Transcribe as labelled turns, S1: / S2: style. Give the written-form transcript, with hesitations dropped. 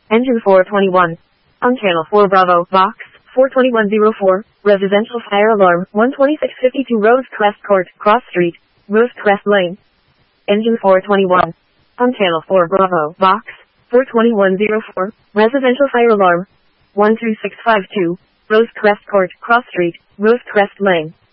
S1: Engine 421. On Channel 4 Bravo, Box 42104, Residential Fire Alarm, 12652 Rosecrest Court, Cross Street, Rosecrest Lane. Engine 421. On Channel 4 Bravo, Box 42104, Residential Fire Alarm, 12652, Rosecrest Court, Cross Street, Rosecrest Lane.